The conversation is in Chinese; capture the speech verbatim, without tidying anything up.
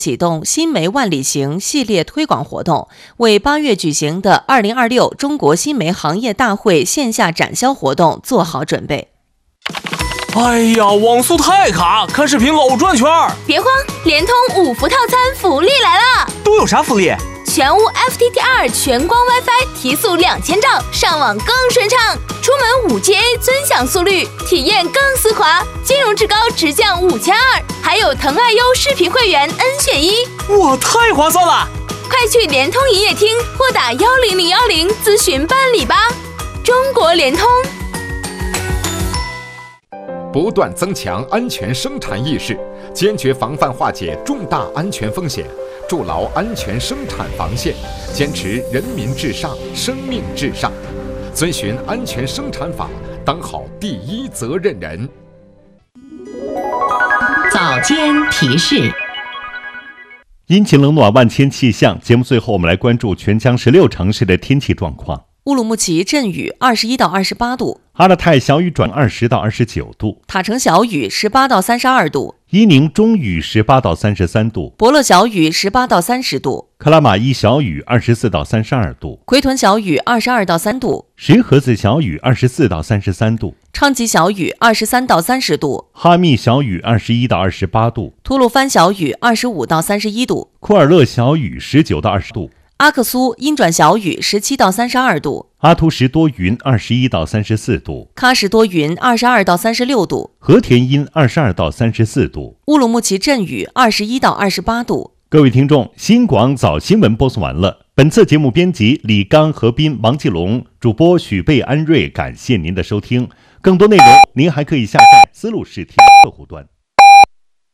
启动新煤万里行系列推广活动，为八月举行的二零二六中国新煤行业大会线下展销活动做好准备。 哎呀，网速太卡，看视频老转圈。 别慌，联通五福套餐福利来了！ 都有啥福利？ 全屋 F T T R 全光 WiFi 提速两千兆，上网更顺畅；出门 五 G A 尊享速率，体验更丝滑；金融至高直降五千二，还有腾爱优视频会员 N 选一， 哇，太划算了！ 快去联通营业厅或打幺零零幺零咨询办理吧。中国联通。 不断增强安全生产意识，坚决防范化解重大安全风险，筑牢安全生产防线，坚持人民至上、生命至上，遵循安全生产法，当好第一责任人。 早间提示。 阴晴冷暖万千气象，节目最后我们来关注全疆十六城市的天气状况。 乌鲁木齐阵雨二十一到二十八度， 阿勒泰小雨转二十到二十九度， 塔城小雨十八到三十二度， 伊宁中雨十八到三十三度， 博乐小雨十八到三十度， 克拉玛依小雨二十四到三十二度， 奎屯小雨二十二到三度， 石河子小雨二十四到三十三度， 昌吉小雨二十三到三十度， 哈密小雨二十一到二十八度， 吐鲁番小雨二十五到三十一度， 库尔勒小雨十九到二十度， 阿克苏阴转小雨十七到三十二度， 阿图什多云二十一到三十四度， 喀什多云二十二到三十六度， 和田阴二十二到三十四度， 乌鲁木齐阵雨二十一到二十八度。 各位听众，新广早新闻播送完了。本次节目编辑李刚、何斌、王继龙，主播许贝、安瑞，感谢您的收听。更多内容您还可以下载思路视听客户端。